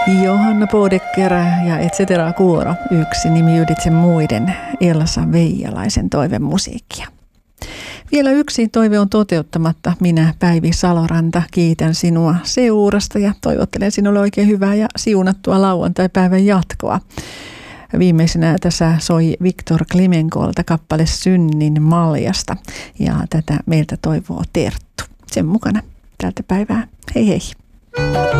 Johanna Bodecker ja et cetera kuoro, yksi nimi ylitse muiden, Elsa Veijalaisen toivemusiikkia. Vielä yksi toive on toteuttamatta. Minä, Päivi Saloranta, kiitän sinua seurasta ja toivottelen sinulle oikein hyvää ja siunattua lauantai-päivän jatkoa. Viimeisenä tässä soi Viktor Klimenkolta kappale Synnin maljasta ja tätä meiltä toivoo Terttu. Sen mukana tältä päivää. Hei hei!